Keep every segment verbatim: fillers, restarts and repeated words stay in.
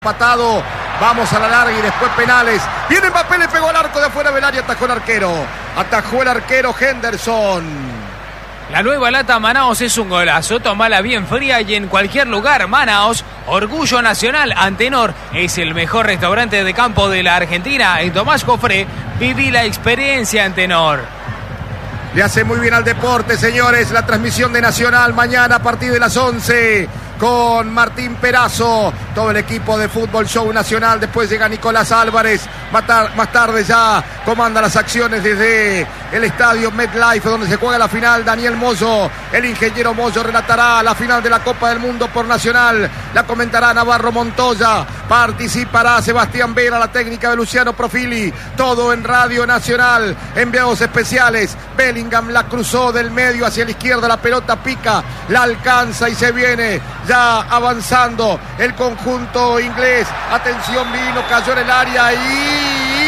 Patado, vamos a la larga y después penales. Viene Mbappé, le pegó al arco de afuera del área, atajó el arquero. Atajó el arquero Henderson. La nueva lata Manaos es un golazo, tomala bien fría y en cualquier lugar. Manaos, orgullo nacional. Antenor es el mejor restaurante de campo de la Argentina. En Tomás Cofré, viví la experiencia Antenor. Le hace muy bien al deporte, señores. La transmisión de Nacional mañana a partir de las once. Con Martín Perazo, todo el equipo de Fútbol Show Nacional. Después llega Nicolás Álvarez. Más, tar- más tarde ya comanda las acciones desde el estadio MetLife, donde se juega la final. Daniel Mozo, el ingeniero Mozo, relatará la final de la Copa del Mundo por Nacional. La comentará Navarro Montoya. Participará Sebastián Vera, la técnica de Luciano Profili. Todo en Radio Nacional. Enviados especiales. Bellingham la cruzó del medio hacia la izquierda. La pelota pica, la alcanza y se viene. Ya avanzando el conjunto inglés. Atención, vino, cayó en el área y, y,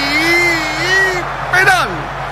y penal.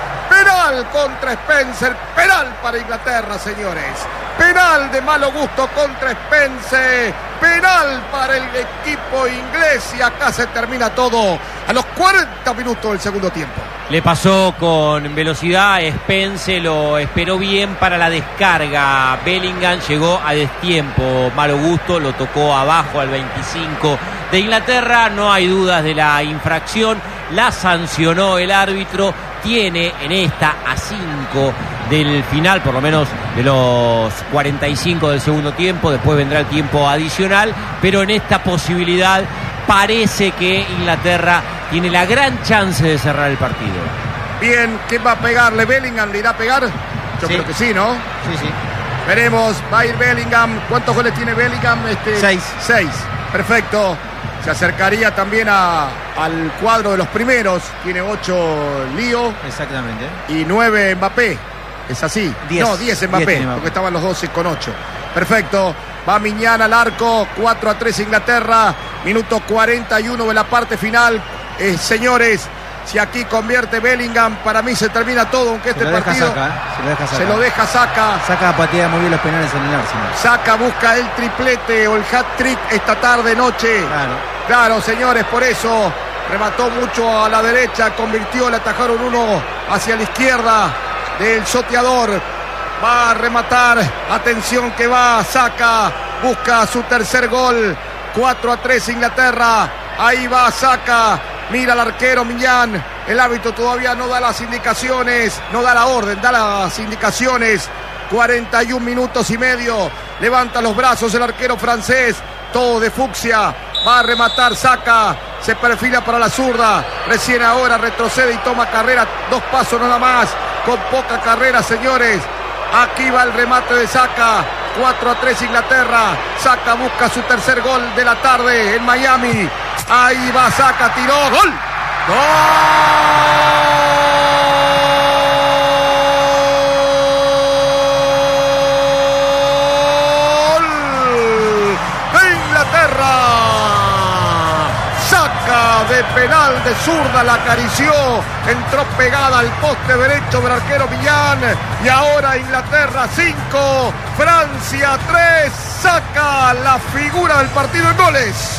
Penal contra Spencer. Penal para Inglaterra, señores. Penal de malo gusto contra Spencer. Penal para el equipo inglés. Y acá se termina todo a los cuarenta minutos del segundo tiempo. Le pasó con velocidad, Spence lo esperó bien para la descarga. Bellingham llegó a destiempo, malo gusto, lo tocó abajo al veinticinco de Inglaterra. No hay dudas de la infracción, la sancionó el árbitro. Tiene en esta a cinco del final, por lo menos de los cuarenta y cinco del segundo tiempo. Después vendrá el tiempo adicional, pero en esta posibilidad parece que Inglaterra tiene la gran chance de cerrar el partido. Bien, ¿quién va a pegarle? ¿Bellingham le irá a pegar? Yo sí. creo que sí, ¿no? Sí, sí. Veremos, va a ir Bellingham. ¿Cuántos goles tiene Bellingham? Este, Seis. Seis, perfecto. Se acercaría también a, al cuadro de los primeros. Tiene ocho Lío. Exactamente. Y nueve Mbappé. ¿Es así? Diez. No, diez Mbappé, Diez porque estaban los doce con ocho. Perfecto. Va Miñán al arco. cuatro a tres Inglaterra. Minuto cuarenta y uno de la parte final. Eh, señores, si aquí convierte Bellingham, para mí se termina todo, aunque este se lo partido deja Saka, ¿eh? se lo deja Saka. Se lo deja Saka. Saka patea muy bien los penales en el Arsenal. Saka busca el triplete o el hat-trick esta tarde, noche. Claro. Claro, señores, por eso remató mucho a la derecha, convirtió, le atajaron uno hacia la izquierda del soteador. Va a rematar, atención que va, Saka, busca su tercer gol. cuatro a tres Inglaterra, ahí va Saka. Mira al arquero Millán, el árbitro todavía no da las indicaciones, no da la orden, da las indicaciones. cuarenta y un minutos y medio, levanta los brazos el arquero francés, todo de fucsia, va a rematar Saka, se perfila para la zurda, recién ahora retrocede y toma carrera, dos pasos nada más, con poca carrera, señores. Aquí va el remate de Saka, cuatro a tres Inglaterra. Saka busca su tercer gol de la tarde en Miami. Ahí va Saka, tiró, gol. ¡Gol! ¡De Inglaterra! Saka de penal de zurda, la acarició, entró pegada al poste derecho del arquero Millán. Y ahora Inglaterra cinco, Francia tres. Saka, la figura del partido en goles.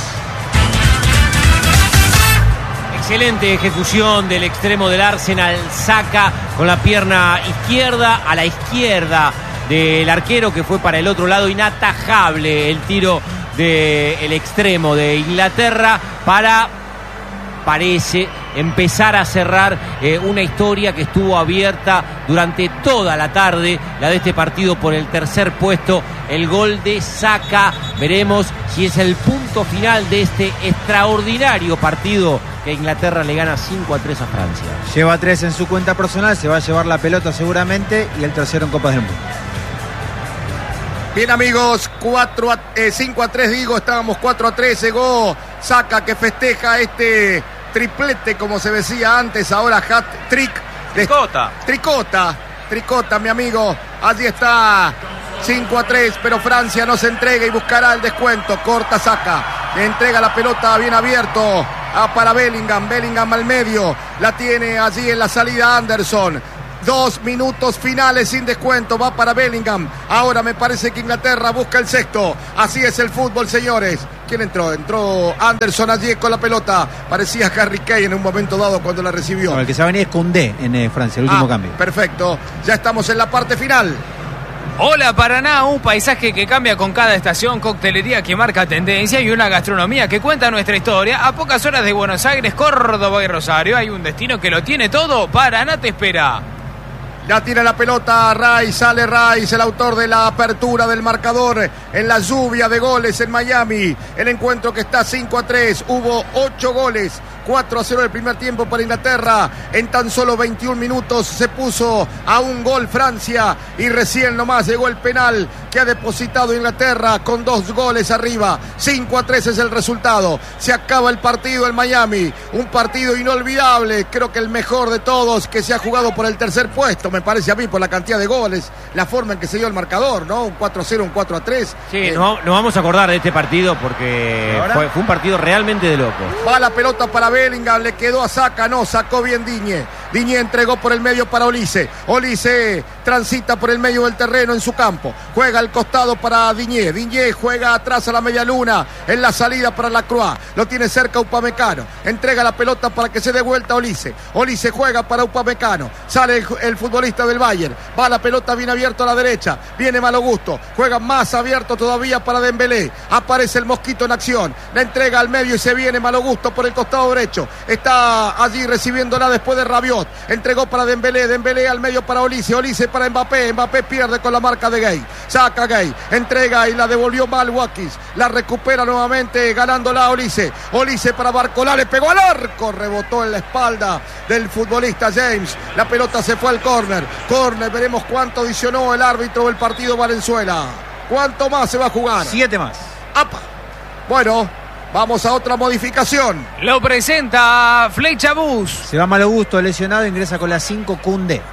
Excelente ejecución del extremo del Arsenal, Saka con la pierna izquierda a la izquierda del arquero, que fue para el otro lado. Inatajable el tiro del extremo de Inglaterra para, parece, empezar a cerrar eh, una historia que estuvo abierta durante toda la tarde, la de este partido por el tercer puesto. El gol de Saka, veremos si es el punto final de este extraordinario partido que Inglaterra le gana cinco a tres a Francia. Lleva tres en su cuenta personal, se va a llevar la pelota seguramente, y el tercero en Copas del Mundo. Bien, amigos, cuatro a, eh, cinco a tres digo, estábamos cuatro a tres, llegó Saka, que festeja este triplete, como se decía antes, ahora hat-trick. Tricota. Tricota, tricota, mi amigo, allí está, cinco a tres, pero Francia no se entrega y buscará el descuento. Corta Saka, le entrega la pelota bien abierto a para Bellingham, Bellingham al medio, la tiene allí en la salida Anderson. Dos minutos finales sin descuento, va para Bellingham. Ahora me parece que Inglaterra busca el sexto. Así es el fútbol, señores. ¿quién entró? Entró Anderson allí con la pelota. Parecía Harry Kane en un momento dado cuando la recibió. No, el que se va a venir es Koundé en eh, Francia, el último ah, cambio. Perfecto. Ya estamos en la parte final. Hola Paraná, un paisaje que cambia con cada estación, coctelería que marca tendencia y una gastronomía que cuenta nuestra historia. A pocas horas de Buenos Aires, Córdoba y Rosario hay un destino que lo tiene todo. Paraná te espera. Ya tira la pelota Rice, sale Rice, el autor de la apertura del marcador en la lluvia de goles en Miami. El encuentro que está cinco a tres, hubo ocho goles. cuatro a cero el primer tiempo para Inglaterra. En tan solo veintiún minutos se puso a un gol Francia y recién nomás llegó el penal que ha depositado Inglaterra con dos goles arriba. cinco a tres es el resultado. Se acaba el partido en Miami. Un partido inolvidable, creo que el mejor de todos, que se ha jugado por el tercer puesto, me parece a mí, por la cantidad de goles, la forma en que se dio el marcador, ¿no? Un cuatro a cero, un cuatro a tres. Sí, eh, nos, nos vamos a acordar de este partido porque fue, fue un partido realmente de locos. Va la pelota para Bellingham, le quedó a Saka, no, sacó bien Digne. Digne entregó por el medio para Olise. Olise transita por el medio del terreno en su campo. Juega al costado para Digne. Digne juega atrás a la media luna. En la salida para Lacroix. Lo tiene cerca Upamecano. Entrega la pelota para que se dé vuelta a Olise. Olise juega para Upamecano. Sale el, el futbolista del Bayern. Va la pelota bien abierto a la derecha. Viene Malo Gusto. Juega más abierto todavía para Dembélé. Aparece el Mosquito en acción. La entrega al medio y se viene Malo Gusto por el costado derecho. Está allí recibiéndola después de Rabiot. Entregó para Dembélé. Dembélé al medio para Olise. Olise para Mbappé. Mbappé pierde con la marca de Gay. Saca Gay. Entrega y la devolvió mal Watkins. La recupera nuevamente ganándola Olise. Olise para Barcola. Le pegó al arco. Rebotó en la espalda del futbolista James. La pelota se fue al córner. Córner. Veremos cuánto adicionó el árbitro del partido Valenzuela. ¿Cuánto más se va a jugar? Siete más. ¡Apa! Bueno, vamos a otra modificación. Lo presenta Flecha Bus. Se va Malo Gusto, lesionado, ingresa con la cinco Koundé.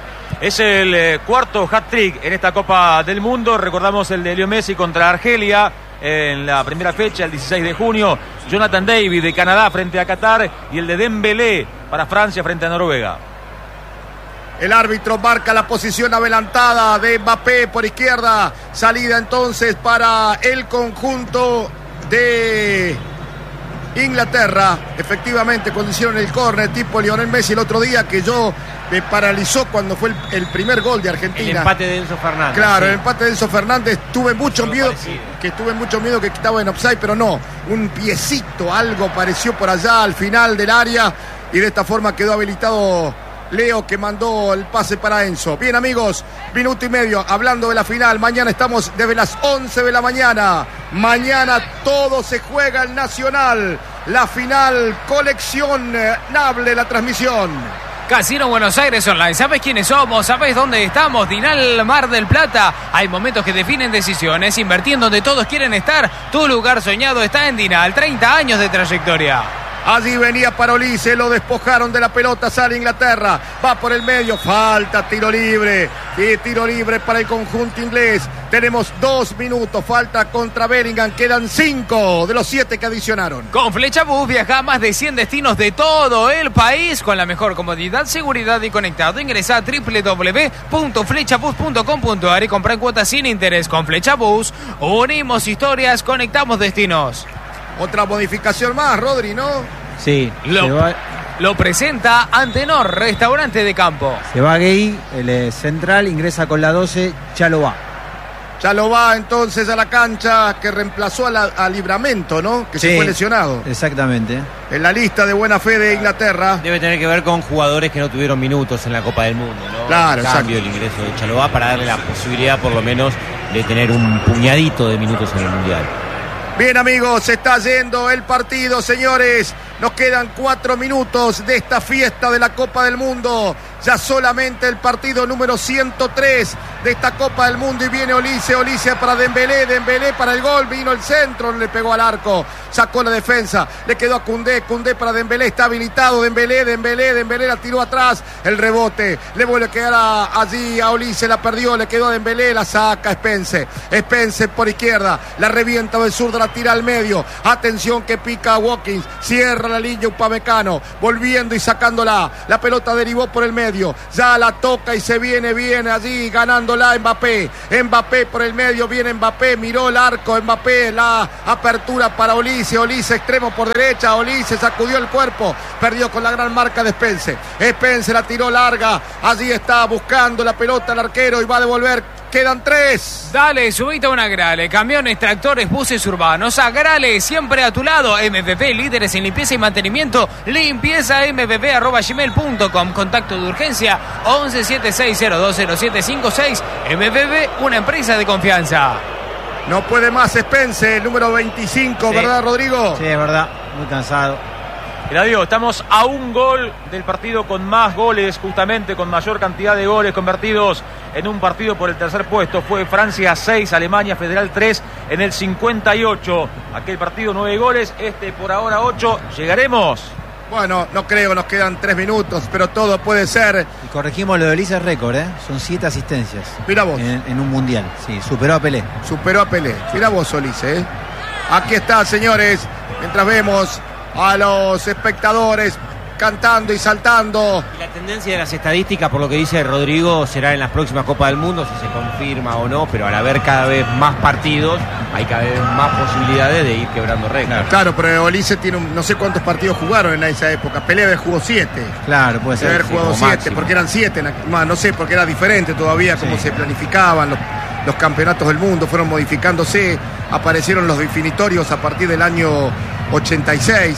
Es el eh, cuarto hat-trick en esta Copa del Mundo. Recordamos el de Leo Messi contra Argelia en la primera fecha, el dieciséis de junio. Jonathan David de Canadá frente a Qatar y el de Dembélé para Francia frente a Noruega. El árbitro marca la posición adelantada de Mbappé por izquierda. Salida entonces para el conjunto de Inglaterra. Efectivamente, cuando hicieron el córner tipo Lionel Messi el otro día, que yo me paralizó cuando fue el, el primer gol de Argentina. El empate de Enzo Fernández. Claro, sí. El empate de Enzo Fernández. Tuve mucho Algo miedo, parecido. que tuve mucho miedo que estaba en offside, pero no. Un piecito, algo pareció por allá al final del área y de esta forma quedó habilitado Leo, que mandó el pase para Enzo. Bien, amigos, minuto y medio hablando de la final. Mañana estamos desde las once de la mañana. Mañana todo se juega en Nacional. La final, coleccionable la transmisión. Casino Buenos Aires Online. ¿Sabes quiénes somos? ¿Sabes dónde estamos? Dinal Mar del Plata. Hay momentos que definen decisiones. Invertir donde todos quieren estar. Tu lugar soñado está en Dinal. treinta años de trayectoria. Allí venía para Olise, lo despojaron de la pelota, sale Inglaterra, va por el medio, falta, tiro libre, y tiro libre para el conjunto inglés. Tenemos dos minutos, falta contra Bellingham, quedan cinco de los siete que adicionaron. Con Flecha Bus viaja a más de cien destinos de todo el país con la mejor comodidad, seguridad y conectado. Ingresa a doble u doble u doble u punto flechabus punto com punto a r y compra en cuotas sin interés. Con Flecha Bus unimos historias, conectamos destinos. Otra modificación más, Rodri, ¿no? Sí, Lo, se va, lo presenta Antenor, restaurante de campo. se va Gay, el eh, central, ingresa con la doce, Chalobah. Ya lo va entonces a la cancha, que reemplazó a, la, a Libramento, ¿no? Que se Sí, fue lesionado. Exactamente. En la lista de buena fe de Inglaterra. Debe tener que ver con jugadores que no tuvieron minutos en la Copa del Mundo, ¿no? Claro, En cambio, exacto. el ingreso de Chalobah para darle la posibilidad, por lo menos, de tener un puñadito de minutos en el Mundial. Bien, amigos, se está yendo el partido, señores. Nos quedan cuatro minutos de esta fiesta de la Copa del Mundo. Ya solamente el partido número ciento tres de esta Copa del Mundo. Y viene Olise, Olise para Dembélé, Dembélé para el gol. Vino el centro, le pegó al arco. sacó la defensa, le quedó a Koundé, Koundé para Dembélé, está habilitado, Dembélé, Dembélé, Dembélé la tiró atrás, el rebote, le vuelve a quedar a, allí a Olise, la perdió, le quedó a Dembélé, la saca Spence, Spence por izquierda, la revienta del zurdo, la tira al medio, atención que pica a Watkins, cierra la línea Upamecano, volviendo y sacándola, la pelota derivó por el medio, ya la toca y se viene bien allí, ganándola Mbappé, Mbappé por el medio, viene Mbappé, miró el arco, Mbappé, la apertura para Olise, Olise extremo por derecha, Olise sacudió el cuerpo, perdió con la gran marca de Spence, Spence la tiró larga, allí está buscando la pelota el arquero y va a devolver, quedan tres. Dale, subite a una Agrale, camiones, tractores, buses urbanos, Agrale, siempre a tu lado, M P P, líderes en limpieza y mantenimiento, limpieza m p p arroba gmail punto com, contacto de urgencia once siete seis cero dos cero siete cinco seis, M P P, una empresa de confianza. No puede más Spence, el número veinticinco, sí. ¿Verdad, Rodrigo? Sí, es verdad, muy cansado. Eladio, estamos a un gol del partido con más goles, justamente con mayor cantidad de goles convertidos en un partido por el tercer puesto. Fue Francia seis, Alemania Federal tres en el cincuenta y ocho. Aquel partido nueve goles, este por ahora ocho. ¿Llegaremos? Bueno, no creo, nos quedan tres minutos, pero todo puede ser. Y corregimos lo de Olise, es récord, ¿eh? Son siete asistencias. Mira vos. En, en un mundial, sí, superó a Pelé. Superó a Pelé. Mira vos, Olise, ¿eh? Aquí está, señores, mientras vemos a los espectadores cantando y saltando. Y la tendencia de las estadísticas, por lo que dice Rodrigo, será en las próximas Copas del Mundo, si se confirma o no, pero al haber cada vez más partidos, hay cada vez más posibilidades de ir quebrando récords. Claro, pero Olise tiene un, no sé cuántos partidos jugaron en esa época. Pelé jugó siete. Claro, puede ser. Debe haber jugado sí, siete, porque eran siete, más, no sé, porque era diferente todavía cómo sí. se planificaban los, los campeonatos del mundo, fueron modificándose, aparecieron los definitorios a partir del año ochenta y seis.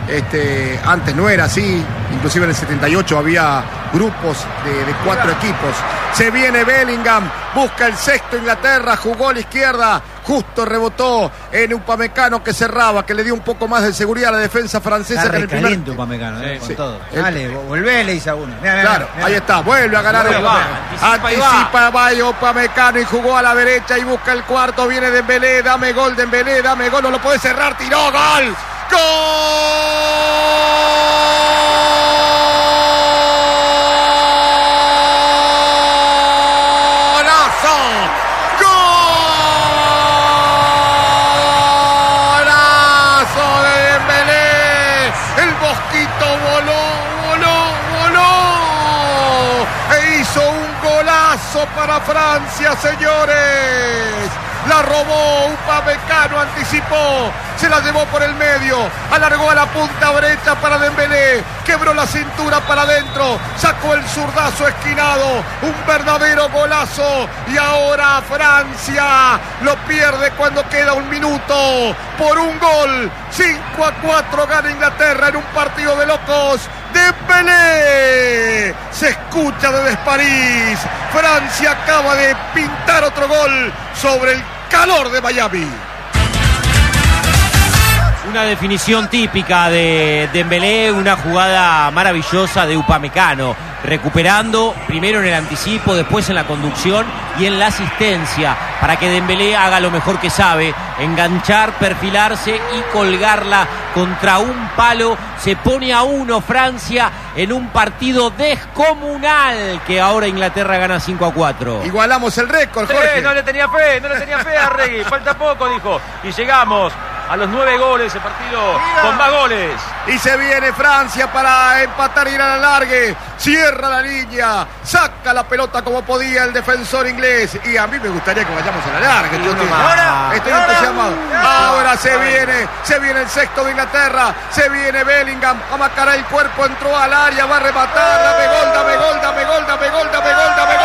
Este, antes no era así, inclusive en el setenta y ocho había grupos de, de cuatro equipos. Se viene Bellingham, busca el sexto Inglaterra, jugó a la izquierda, justo rebotó en Upamecano que cerraba, que le dio un poco más de seguridad a la defensa francesa. Está que en el primer... Upamecano, eh, sí, con sí. todo. El... Dale, volvé, le dice a uno. Mirá, mirá, claro, mirá. ahí está, vuelve a ganar. Vuelve, va, anticipa, anticipa va Upamecano y jugó a la derecha y busca el cuarto, viene Dembélé, dame gol Dembélé, dame gol, no lo puede cerrar, tiró, gol. ¡Golazo! ¡Golazo de Dembélé! El mosquito voló, voló, voló. E hizo un golazo para Francia, señores. La robó Upamecano, anticipó, se la llevó por el medio, alargó a la punta derecha para Dembélé, quebró la cintura para adentro, sacó el zurdazo esquinado, un verdadero golazo, y ahora Francia lo pierde cuando queda un minuto por un gol. Cinco a cuatro gana Inglaterra en un partido de locos. Dembélé se escucha desde París. Francia acaba de pintar otro gol sobre el calor de Miami. Una definición típica de Dembélé, una jugada maravillosa de Upamecano, recuperando primero en el anticipo, después en la conducción y en la asistencia, para que Dembélé haga lo mejor que sabe, enganchar, perfilarse y colgarla contra un palo. Se pone a uno Francia en un partido descomunal, que ahora Inglaterra gana cinco a cuatro. Igualamos el récord, Jorge. Sí, no le tenía fe, no le tenía fe a Regui, falta poco, dijo, y llegamos a los nueve goles, el partido Mira. con más goles. Y se viene Francia para empatar y ir a la largue. Cierra la línea, saca la pelota como podía el defensor inglés. Y a mí me gustaría que vayamos a la larga. Yo estoy, ahora, estoy ahora, entusiasmado. Ahora, ahora se viene, se viene el sexto de Inglaterra. Se viene Bellingham, amacará el cuerpo, entró al área, va a rematar. Dame gol, dame gol, dame gol, dame gol, dame gol, dame gol.